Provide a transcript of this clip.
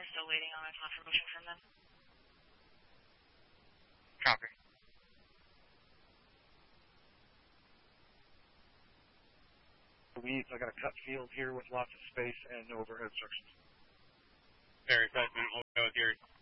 still waiting on a confirmation from them. Copy. Leads, I got a cut field here with lots of space and no overhead structures. Very good. We'll go with your